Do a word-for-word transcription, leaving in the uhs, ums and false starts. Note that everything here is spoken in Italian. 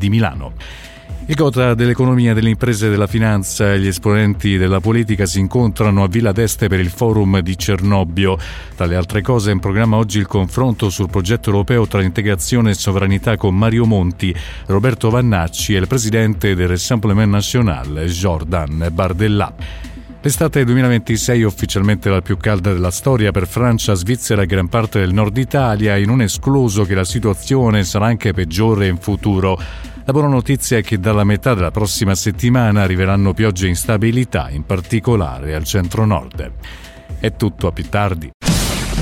di Milano. Il Gotha dell'economia, delle imprese e della finanza e gli esponenti della politica si incontrano a Villa d'Este per il forum di Cernobbio. Tra le altre cose è in programma oggi il confronto sul progetto europeo tra integrazione e sovranità con Mario Monti, Roberto Vannacci e il presidente del Rassemblement National, Jordan Bardella. L'estate duemilaventisei è ufficialmente la più calda della storia per Francia, Svizzera e gran parte del nord Italia, e non è escluso che la situazione sarà anche peggiore in futuro. La buona notizia è che dalla metà della prossima settimana arriveranno piogge e instabilità, in particolare al centro-nord. È tutto, a più tardi.